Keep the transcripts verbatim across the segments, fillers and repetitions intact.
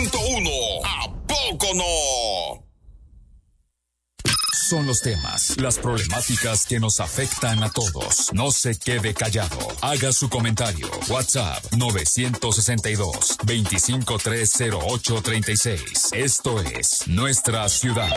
punto uno. ¿A poco no? Son los temas, las problemáticas que nos afectan a todos. No se quede callado. Haga su comentario. WhatsApp nueve seis dos, dos cinco tres cero ocho tres seis. Esto es Nuestra Ciudad.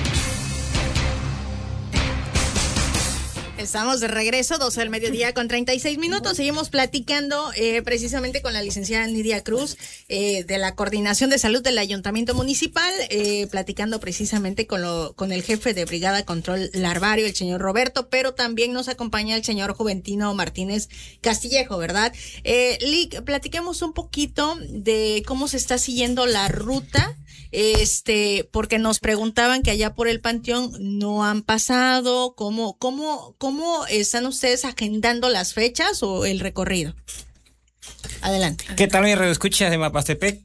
Estamos de regreso, doce del mediodía con treinta y seis minutos. Seguimos platicando eh, precisamente con la licenciada Nidia Cruz eh, de la Coordinación de Salud del Ayuntamiento Municipal, eh, platicando precisamente con, lo, con el jefe de Brigada Control Larvario, el señor Roberto, pero también nos acompaña el señor Juventino Martínez Castillejo, ¿verdad? Eh, Lic, platiquemos un poquito de cómo se está siguiendo la ruta. Este, porque nos preguntaban que allá por el Panteón no han pasado, ¿cómo, cómo, cómo están ustedes agendando las fechas o el recorrido? Adelante. ¿Qué tal, mi radio escucha de Mapastepec?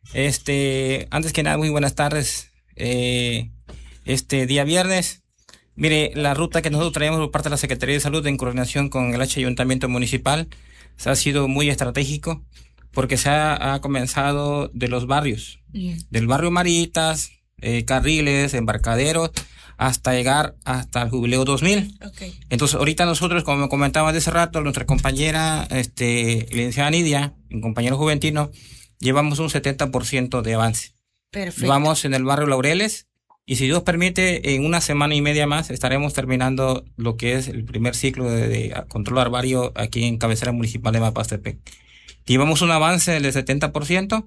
Este, antes que nada, muy buenas tardes. Eh, este día viernes, mire, la ruta que nosotros traemos por parte de la Secretaría de Salud en coordinación con el H Ayuntamiento Municipal se ha sido muy estratégico, porque se ha, ha comenzado de los barrios, yeah. del barrio Maritas, eh, Carriles, Embarcaderos, hasta llegar hasta el Jubileo dos mil. Okay. Entonces, ahorita nosotros, como comentaba de hace rato, nuestra compañera, este, licenciada Nidia, mi compañero Juventino, llevamos un setenta por ciento de avance. Perfecto. Vamos en el barrio Laureles, y si Dios permite, en una semana y media más estaremos terminando lo que es el primer ciclo de, de control larvario aquí en cabecera municipal de Mapastepec. Llevamos un avance del setenta por ciento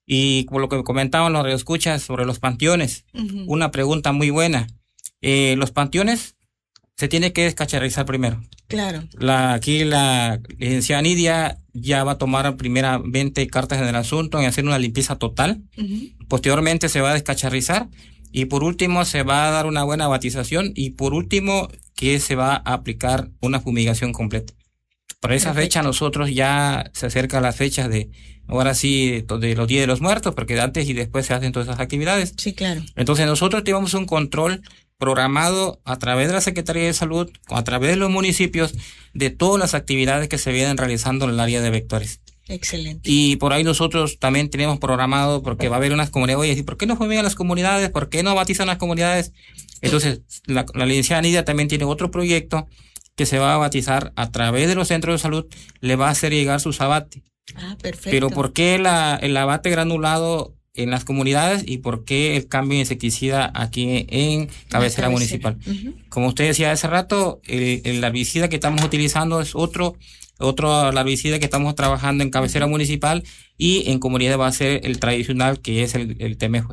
y por lo que comentaban los radioescuchas sobre los panteones, uh-huh. una pregunta muy buena. Eh, los panteones se tiene que descacharrizar primero. Claro. La, aquí la licenciada Nidia ya va a tomar primeramente cartas en el asunto, en hacer una limpieza total. Uh-huh. Posteriormente se va a descacharrizar y por último se va a dar una buena batización y por último que se va a aplicar una fumigación completa. Para esa Perfecto. fecha nosotros ya se acerca las fechas de, ahora sí, de, de los días de los muertos, porque antes y después se hacen todas esas actividades. Sí, claro. Entonces nosotros tenemos un control programado a través de la Secretaría de Salud, a través de los municipios, de todas las actividades que se vienen realizando en el área de vectores. Excelente. Y por ahí nosotros también tenemos programado, porque va a haber unas comunidades, oye, ¿por qué no fumigan las comunidades? ¿Por qué no batizan las comunidades? Entonces, la, la licenciada Nidia también tiene otro proyecto que se va a batizar a través de los centros de salud, le va a hacer llegar su sabate. Ah, perfecto. Pero ¿por qué la, el abate granulado en las comunidades y por qué el cambio de insecticida aquí en cabecera municipal? Uh-huh. Como usted decía hace rato, el, el larvicida que estamos utilizando es otro, otro larvicida que estamos trabajando en cabecera uh-huh. municipal y en comunidad va a ser el tradicional que es el, el temejo.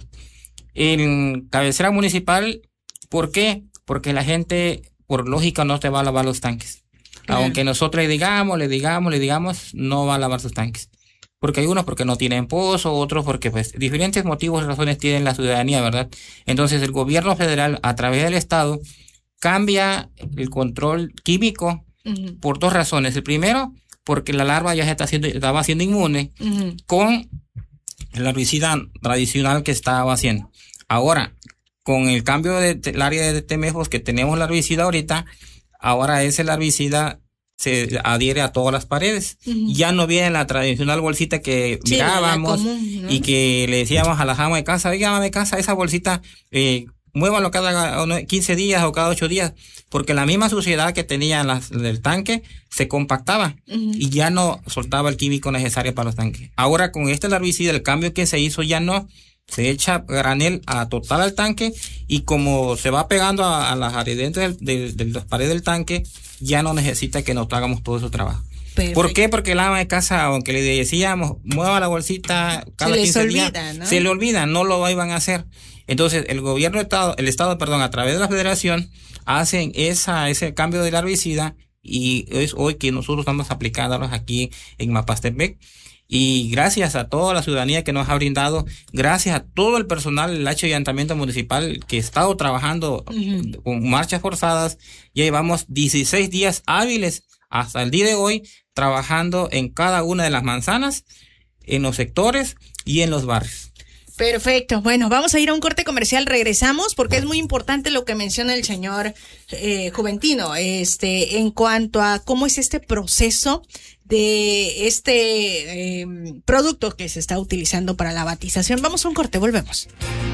En cabecera municipal, ¿por qué? Porque la gente por lógica no te va a lavar los tanques. Claro. Aunque nosotros le digamos, le digamos, le digamos, no va a lavar sus tanques. Porque hay unos porque no tienen pozo, otros porque pues diferentes motivos y razones tienen la ciudadanía, ¿verdad? Entonces el gobierno federal a través del Estado cambia el control químico uh-huh. por dos razones. El primero, porque la larva ya se está haciendo, estaba haciendo inmune uh-huh. con el herbicida tradicional que estaba haciendo. Ahora, con el cambio del de, área de temejos que tenemos la herbicida ahorita, ahora ese herbicida se adhiere a todas las paredes. Uh-huh. Ya no viene la tradicional bolsita que sí, mirábamos común, ¿no? Y que le decíamos a la ama de casa, oiga, ama de casa, esa bolsita, eh, muévalo cada quince días o cada ocho días, porque la misma suciedad que tenía las, del tanque se compactaba uh-huh. y ya no soltaba el químico necesario para los tanques. Ahora con este herbicida, el cambio que se hizo ya no, se echa granel a total al tanque y como se va pegando a, a las adherentes de, de, de las paredes del tanque, ya no necesita que nos hagamos todo ese trabajo. Perfecto. ¿Por qué? Porque el ama de casa, aunque le decíamos, mueva la bolsita cada quince días, ¿no? Se le olvida, no lo iban a hacer. Entonces, el gobierno estado, el estado, perdón, a través de la federación, hacen esa, ese cambio del herbicida y es hoy que nosotros estamos aplicándolos aquí en Mapastepec. Y gracias a toda la ciudadanía que nos ha brindado, gracias a todo el personal del H Ayuntamiento Municipal que ha estado trabajando uh-huh. con marchas forzadas, ya llevamos dieciséis días hábiles hasta el día de hoy trabajando en cada una de las manzanas, en los sectores y en los barrios. Perfecto. Bueno, vamos a ir a un corte comercial. Regresamos porque es muy importante lo que menciona el señor eh, Juventino, este, en cuanto a cómo es este proceso de este eh, producto que se está utilizando para la batización. Vamos a un corte, volvemos.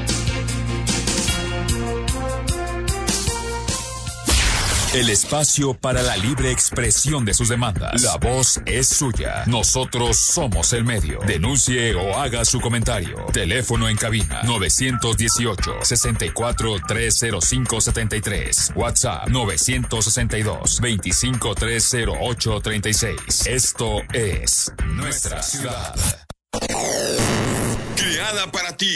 El espacio para la libre expresión de sus demandas. La voz es suya. Nosotros somos el medio. Denuncie o haga su comentario. Teléfono en cabina nueve uno ocho, seis cuatro, tres cero cinco siete tres. WhatsApp nueve seis dos, dos cinco tres cero ocho tres seis. Esto es Nuestra Ciudad. Creada para ti.